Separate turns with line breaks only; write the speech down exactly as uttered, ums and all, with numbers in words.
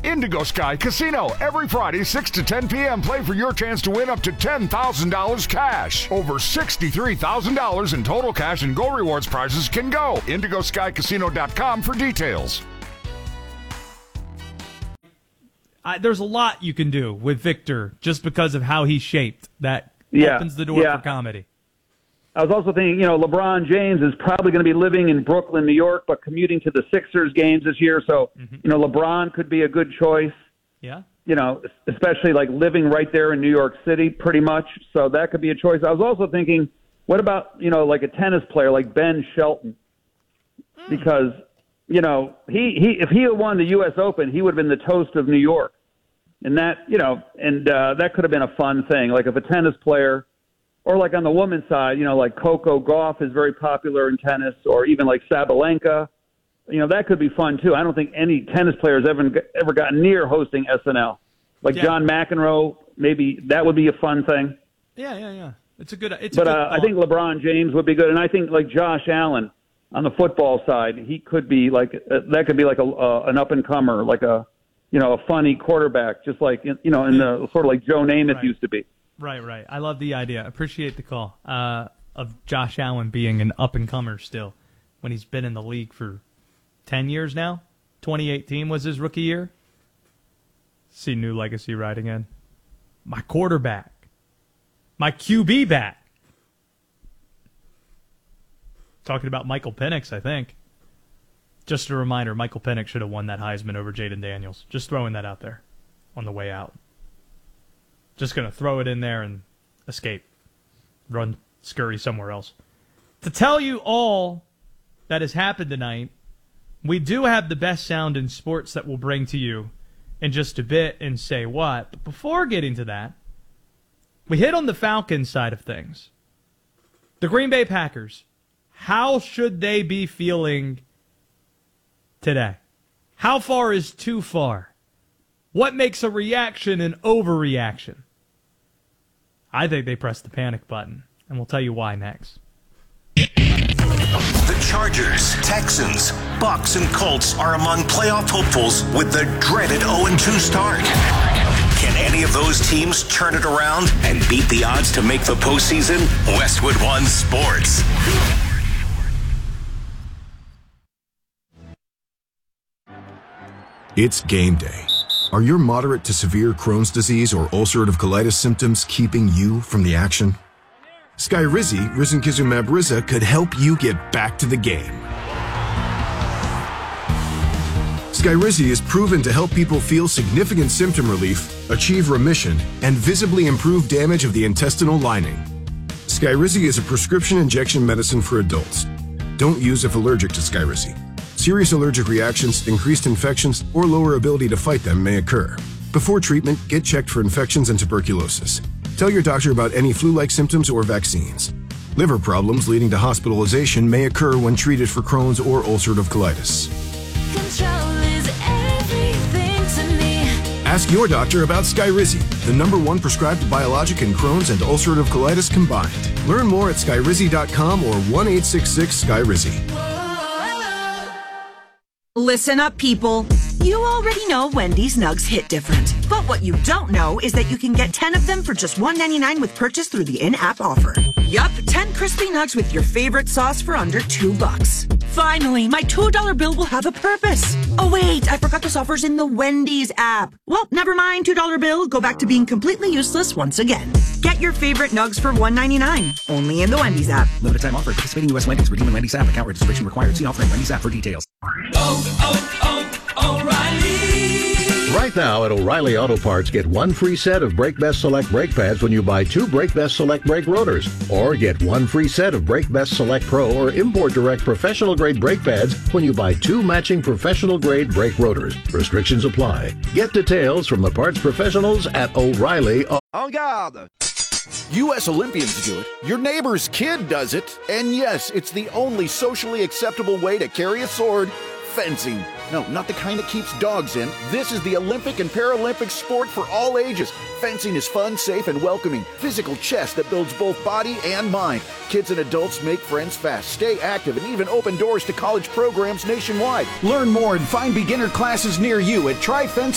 Indigo Sky Casino. Every Friday, six to ten p.m. Play for your chance to win up to ten thousand dollars cash. Over sixty-three thousand dollars in total cash and Go Rewards prizes can go. indigo sky casino dot com for details.
I, there's a lot you can do with Victor just because of how he's shaped. That
yeah,
opens the door
yeah.
for comedy.
I was also thinking, you know, LeBron James is probably going to be living in Brooklyn, New York, but commuting to the Sixers games this year. So, mm-hmm. you know, LeBron could be a good choice.
Yeah.
You know, especially like living right there in New York City pretty much. So that could be a choice. I was also thinking, what about, you know, like a tennis player like Ben Shelton? Mm. Because, you know, he, he if he had won the U S Open, he would have been the toast of New York. And that, you know, and uh, that could have been a fun thing. Like if a tennis player, or like on the women's side, you know, like Coco Gauff is very popular in tennis, or even like Sabalenka. You know, that could be fun too. I don't think any tennis players ever ever got near hosting S N L. Like yeah. John McEnroe, maybe that would be a fun thing.
Yeah, yeah, yeah. It's a good. It's
but
a good
uh, I think LeBron James would be good, and I think like Josh Allen on the football side, he could be like uh, that could be like a uh, an up and comer, like a you know a funny quarterback, just like you know in the sort of like Joe Namath
right.
used to be.
Right, right. I love the idea. Appreciate the call uh, of Josh Allen being an up-and-comer still when he's been in the league for ten years now. twenty eighteen was his rookie year. See new legacy riding in. My quarterback. My Q B back. Talking about Michael Penix, I think. Just a reminder, Michael Penix should have won that Heisman over Jaden Daniels. Just throwing that out there on the way out. Just going to throw it in there and escape. Run scurry somewhere else. To tell you all that has happened tonight, we do have the best sound in sports that we'll bring to you in just a bit and say what. But before getting to that, we hit on the Falcons side of things. The Green Bay Packers, how should they be feeling today? How far is too far? What makes a reaction an overreaction? I think they pressed the panic button, and we'll tell you why next.
The Chargers, Texans, Bucks, and Colts are among playoff hopefuls with the dreaded oh and two start. Can any of those teams turn it around and beat the odds to make the postseason? Westwood One Sports.
It's game day. Are your moderate to severe Crohn's disease or ulcerative colitis symptoms keeping you from the action? Skyrizi, risankizumab Riza, could help you get back to the game. Skyrizi is proven to help people feel significant symptom relief, achieve remission, and visibly improve damage of the intestinal lining. Skyrizi is a prescription injection medicine for adults. Don't use if allergic to Skyrizi. Serious allergic reactions, increased infections, or lower ability to fight them may occur. Before treatment, get checked for infections and tuberculosis. Tell your doctor about any flu-like symptoms or vaccines. Liver problems leading to hospitalization may occur when treated for Crohn's or ulcerative colitis.
Control is everything to me.
Ask your doctor about Skyrizi, the number one prescribed biologic in Crohn's and ulcerative colitis combined. Learn more at skyrizi dot com or one eight six six Skyrizi.
Listen up, people. You already know Wendy's Nugs hit different. But what you don't know is that you can get ten of them for just one ninety-nine with purchase through the in-app offer. Yup, ten crispy nugs with your favorite sauce for under two bucks. Finally, my two dollar bill will have a purpose. Oh wait, I forgot this offer's in the Wendy's app. Well, never mind, two dollar bill. Go back to being completely useless once again. Get your favorite nugs for one ninety-nine. Only in the Wendy's app.
Limited time offer. Participating U S Wendy's. Redeem in Wendy's app. Account registration required. See offer in Wendy's app for details.
Oh, oh, oh, O'Reilly.
Right now at O'Reilly Auto Parts, get one free set of Brake Best Select brake pads when you buy two Brake Best Select brake rotors. Or get one free set of Brake Best Select Pro or Import Direct professional grade brake pads when you buy two matching professional grade brake rotors. Restrictions apply. Get details from the parts professionals at O'Reilly.
En garde! U S Olympians do it, your neighbor's kid does it, and yes, it's the only socially acceptable way to carry a sword. Fencing. No, not the kind that keeps dogs in. This is the Olympic and Paralympic sport for all ages. Fencing is fun, safe, and welcoming. Physical chess that builds both body and mind. Kids and adults make friends fast, stay active, and even open doors to college programs nationwide. Learn more and find beginner classes near you at Try Fencing.